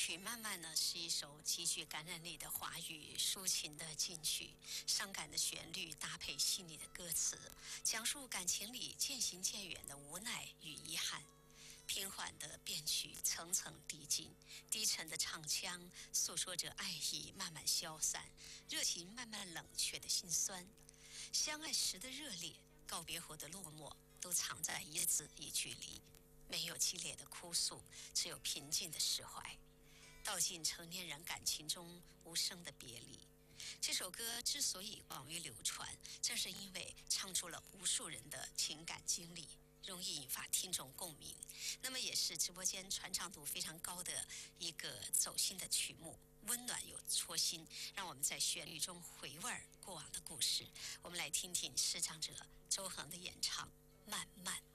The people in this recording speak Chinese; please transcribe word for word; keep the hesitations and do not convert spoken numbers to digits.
曲慢慢呢是一首极具感染力的华语抒情的金曲，伤感的旋律搭配细腻的歌词，讲述感情里渐行渐远的无奈与遗憾。平缓的编曲层层递进，低沉的唱腔诉说着爱意慢慢消散，热情慢慢冷却的心酸。相爱时的热烈，告别后的落寞，都藏在一字一句里。没有激烈的哭诉，只有平静的释怀，道尽成年人感情中无声的别离。这首歌之所以广为流传，正是因为唱出了无数人的情感经历，容易引发听众共鸣。那么也是直播间传唱度非常高的一个走心的曲目，温暖又戳心，让我们在旋律中回味过往的故事。我们来听听视唱者周恒的演唱《慢慢》。